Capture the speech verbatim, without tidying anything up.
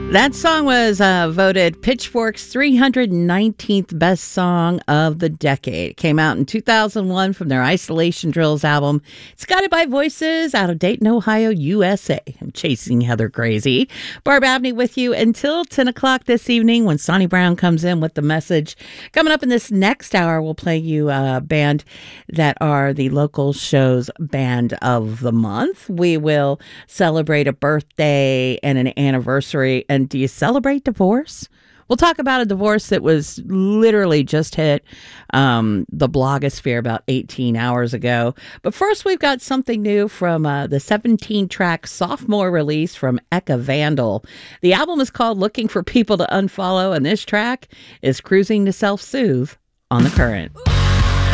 That song was uh, voted Pitchfork's three hundred nineteenth best song of the decade. It came out in two thousand one from their Isolation Drills album. It's guided by voices out of Dayton, Ohio, U S A. I'm chasing Heather Crazy. Barb Abney with you until ten o'clock this evening when Sonny Brown comes in with the message. Coming up in this next hour, we'll play you a band that are the local show's band of the month. We will celebrate a birthday and an anniversary. And do you celebrate divorce? We'll talk about a divorce that was literally just hit um, the blogosphere about eighteen hours ago. But first, we've got something new from uh, the seventeen-track sophomore release from Eka Vandal. The album is called Looking for People to Unfollow, and this track is Cruising to Self-Soothe on The Current.